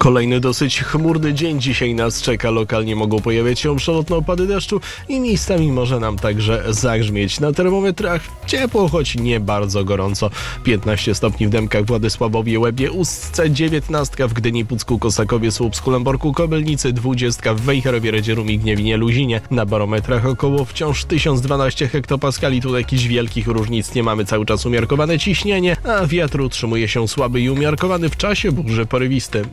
Kolejny dosyć chmurny dzień dzisiaj nas czeka. Lokalnie mogą pojawiać się przelotne opady deszczu i miejscami może nam także zagrzmieć. Na termometrach ciepło, choć nie bardzo gorąco. 15 stopni w Dębkach, Władysławowie, Łebie, Ustce, 19 w Gdyni, Pucku, Kosakowie, Słupsku, Lęborku, Kobylnicy, 20 w Wejherowie, Radzierowie, Gniewinie, Luzinie. Na barometrach około wciąż 1012 hektopaskali. Tu jakichś wielkich różnic nie mamy. Cały czas umiarkowane ciśnienie, a wiatr utrzymuje się słaby i umiarkowany w czasie burzy porywisty.